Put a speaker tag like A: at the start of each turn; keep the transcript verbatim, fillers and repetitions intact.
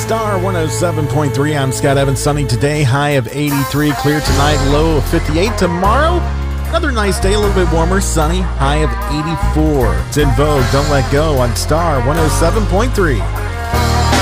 A: Star one oh seven point three. I'm Scott Evans. Sunny today, high of eighty-three. Clear tonight, low of fifty-eight. Tomorrow, another nice day, a little bit warmer, sunny, high of eighty-four. It's In Vogue, Don't Let Go on Star one oh seven point three.